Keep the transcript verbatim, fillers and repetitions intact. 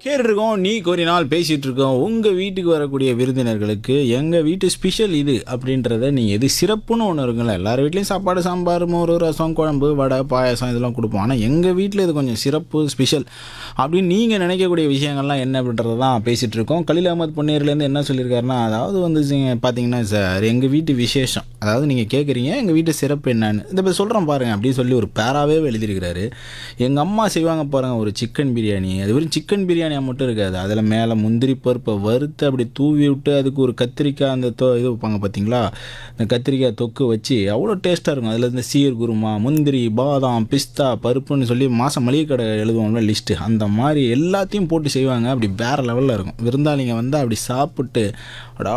கேட்டுருக்கோம் நீ கோரினால் பேசிகிட்டு இருக்கோம். உங்கள் வீட்டுக்கு வரக்கூடிய விருந்தினர்களுக்கு எங்கள் வீட்டு ஸ்பெஷல் இது அப்படின்றத நீங்கள் எது சிறப்புன்னு ஒன்று இருக்குல்ல. எல்லார் வீட்லேயும் சாப்பாடு சாம்பார் மோர் ரசம் குழம்பு வடை பாயாசம் இதெல்லாம் கொடுப்போம். ஆனால் எங்கள் வீட்டில் இது கொஞ்சம் சிறப்பு ஸ்பெஷல் அப்படின்னு நீங்கள் நினைக்கக்கூடிய விஷயங்கள்லாம் என்ன அப்படின்றத தான் பேசிகிட்டு இருக்கோம். கலீல் அகமது பொன்னேர்லேருந்து என்ன சொல்லியிருக்காருன்னா, அதாவது வந்து சி- பார்த்தீங்கன்னா சார் எங்கள் வீட்டு விசேஷம், அதாவது நீங்கள் கேட்குறீங்க எங்கள் வீட்டு சிறப்பு என்னன்னு இதை இப்போ சொல்கிறேன் பாருங்கள் அப்படின்னு சொல்லி ஒரு பேராவே எழுதியிருக்கிறாரு. எங்கள் அம்மா செய்வாங்க பாருங்கள் ஒரு சிக்கன் பிரியாணி. அது வெறும் சிக்கன் பிரியாணியாக மட்டும் இருக்காது, அதில் மேலே முந்திரி பருப்பை வறுத்து அப்படி தூவி விட்டு அதுக்கு ஒரு கத்திரிக்காய் அந்த தொ இது வைப்பாங்க பார்த்தீங்களா, இந்த கத்திரிக்காய் தொக்கு வச்சு அவ்வளோ டேஸ்ட்டாக இருக்கும். அதில் இந்த சீர் குருமா முந்திரி பாதாம் பிஸ்தா பருப்புன்னு சொல்லி மாதம் மளிகை கடை எழுதுவோம்ல லிஸ்ட்டு, அந்த மாதிரி எல்லாத்தையும் போட்டு செய்வாங்க. அப்படி வேறு லெவலில் இருக்கும். விருந்தாளிங்க வந்து அப்படி சாப்பிட்டு